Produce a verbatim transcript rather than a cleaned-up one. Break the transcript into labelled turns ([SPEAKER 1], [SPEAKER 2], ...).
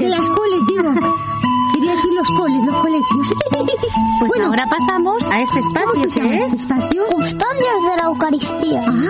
[SPEAKER 1] coles.
[SPEAKER 2] Las coles, digo. Quería decir los coles, los colegios.
[SPEAKER 1] Pues
[SPEAKER 2] bueno,
[SPEAKER 1] ahora pasamos a este espacio,
[SPEAKER 2] ¿cómo se llama
[SPEAKER 1] que
[SPEAKER 2] este
[SPEAKER 1] es
[SPEAKER 2] espacio?
[SPEAKER 3] Custodios de la Eucaristía.
[SPEAKER 2] Ah,